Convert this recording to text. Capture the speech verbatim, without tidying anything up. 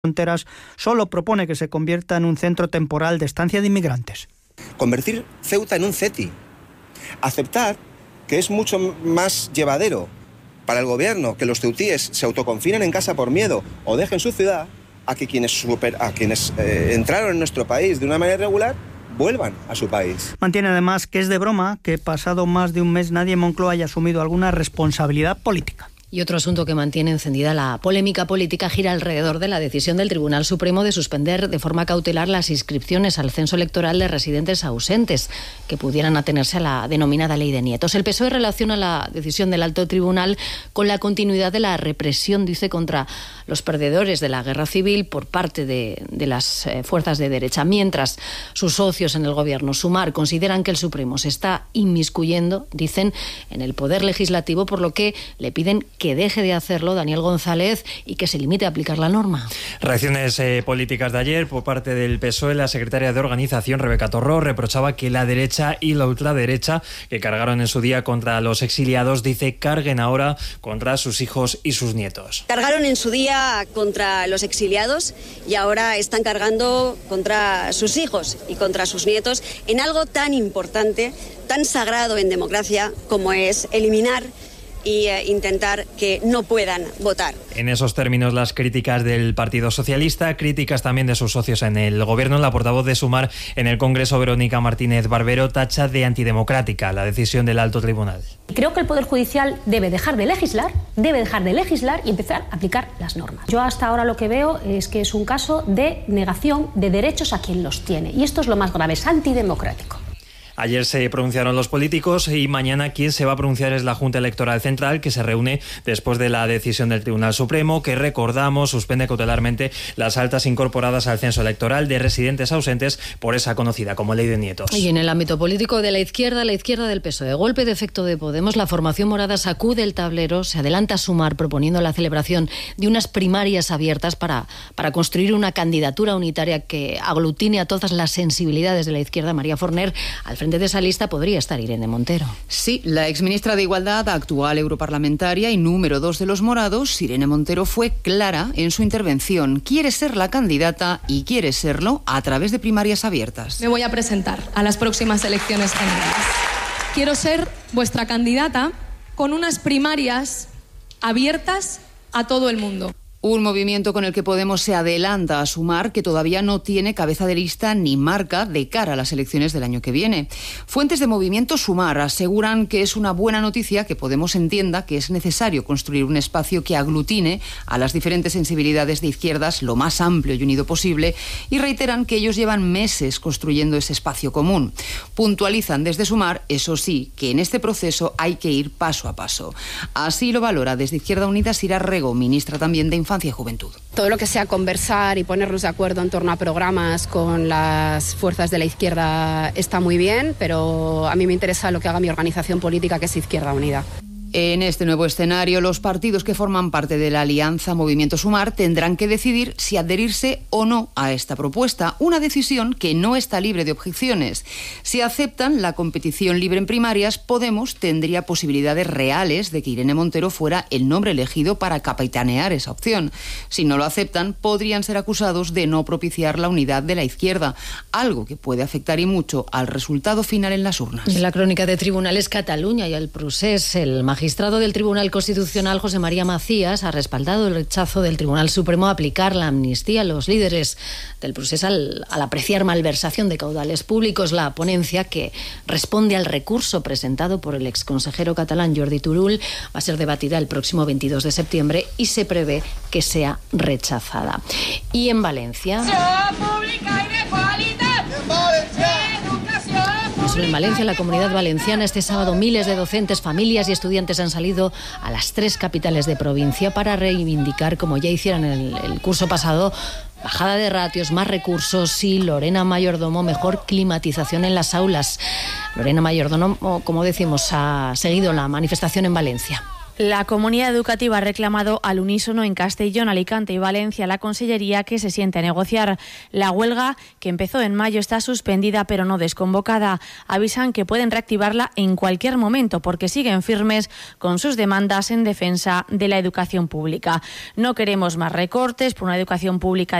Fronteras solo propone que se convierta en un centro temporal de estancia de inmigrantes. Convertir Ceuta en un CETI. Aceptar que es mucho más llevadero para el gobierno que los ceutíes se autoconfinen en casa por miedo o dejen su ciudad a que quienes, super, a quienes eh, entraron en nuestro país de una manera irregular vuelvan a su país. Mantiene además que es de broma que pasado más de un mes nadie en Moncloa haya asumido alguna responsabilidad política. Y otro asunto que mantiene encendida la polémica política gira alrededor de la decisión del Tribunal Supremo de suspender de forma cautelar las inscripciones al censo electoral de residentes ausentes que pudieran atenerse a la denominada ley de nietos. El P S O E relaciona la decisión del alto tribunal con la continuidad de la represión, dice, contra los perdedores de la guerra civil por parte de, de las eh, fuerzas de derecha, mientras sus socios en el gobierno, Sumar, consideran que el Supremo se está inmiscuyendo, dicen, en el poder legislativo, por lo que le piden que deje de hacerlo Daniel González y que se limite a aplicar la norma. Reacciones eh, políticas de ayer por parte del P S O E. La secretaria de Organización, Rebeca Torró, reprochaba que la derecha y la ultraderecha, que cargaron en su día contra los exiliados, dice, carguen ahora contra sus hijos y sus nietos. Cargaron en su día contra los exiliados y ahora están cargando contra sus hijos y contra sus nietos en algo tan importante, tan sagrado en democracia como es eliminar y eh, intentar que no puedan votar. En esos términos las críticas del Partido Socialista, críticas también de sus socios en el Gobierno. La portavoz de Sumar en el Congreso, Verónica Martínez Barbero, tacha de antidemocrática la decisión del alto tribunal. Creo que el Poder Judicial debe dejar de legislar, debe dejar de legislar y empezar a aplicar las normas. Yo hasta ahora lo que veo es que es un caso de negación de derechos a quien los tiene. Y esto es lo más grave, es antidemocrático. Ayer se pronunciaron los políticos y mañana quien se va a pronunciar es la Junta Electoral Central, que se reúne después de la decisión del Tribunal Supremo, que, recordamos, suspende cautelarmente las altas incorporadas al censo electoral de residentes ausentes por esa conocida como ley de nietos. Y en el ámbito político de la izquierda, la izquierda del P S O E, golpe de efecto de Podemos, la formación morada sacude el tablero, se adelanta a Sumar proponiendo la celebración de unas primarias abiertas para, para construir una candidatura unitaria que aglutine a todas las sensibilidades de la izquierda. María Forner, al frente de esa lista podría estar Irene Montero. Sí, la exministra de Igualdad, actual europarlamentaria y número dos de los morados, Irene Montero, fue clara en su intervención. Quiere ser la candidata y quiere serlo a través de primarias abiertas. Me voy a presentar a las próximas elecciones generales. Quiero ser vuestra candidata con unas primarias abiertas a todo el mundo. Un movimiento con el que Podemos se adelanta a Sumar, que todavía no tiene cabeza de lista ni marca de cara a las elecciones del año que viene. Fuentes de Movimiento Sumar aseguran que es una buena noticia que Podemos entienda que es necesario construir un espacio que aglutine a las diferentes sensibilidades de izquierdas lo más amplio y unido posible, y reiteran que ellos llevan meses construyendo ese espacio común. Puntualizan desde Sumar, eso sí, que en este proceso hay que ir paso a paso. Así lo valora desde Izquierda Unida Sira Rego, ministra también de Infancia y Juventud. Todo lo que sea conversar y ponernos de acuerdo en torno a programas con las fuerzas de la izquierda está muy bien, pero a mí me interesa lo que haga mi organización política, que es Izquierda Unida. En este nuevo escenario, los partidos que forman parte de la alianza Movimiento Sumar tendrán que decidir si adherirse o no a esta propuesta, una decisión que no está libre de objeciones. Si aceptan la competición libre en primarias, Podemos tendría posibilidades reales de que Irene Montero fuera el nombre elegido para capitanear esa opción. Si no lo aceptan, podrían ser acusados de no propiciar la unidad de la izquierda, algo que puede afectar y mucho al resultado final en las urnas. En la crónica de Tribunales, Cataluña y el procés, el magistrado El magistrado del Tribunal Constitucional, José María Macías, ha respaldado el rechazo del Tribunal Supremo a aplicar la amnistía a los líderes del proceso al, al apreciar malversación de caudales públicos. La ponencia, que responde al recurso presentado por el exconsejero catalán Jordi Turull, va a ser debatida el próximo veintidós de septiembre y se prevé que sea rechazada. Y en Valencia... En Valencia, la Comunidad Valenciana, este sábado miles de docentes, familias y estudiantes han salido a las tres capitales de provincia para reivindicar, como ya hicieron en el, el curso pasado, bajada de ratios, más recursos y, Lorena Mayordomo, mejor climatización en las aulas. Lorena Mayordomo, como decimos, ha seguido la manifestación en Valencia. La comunidad educativa ha reclamado al unísono en Castellón, Alicante y Valencia a la Consellería que se siente a negociar. La huelga, que empezó en mayo, está suspendida pero no desconvocada. Avisan que pueden reactivarla en cualquier momento porque siguen firmes con sus demandas en defensa de la educación pública. No queremos más recortes por una educación pública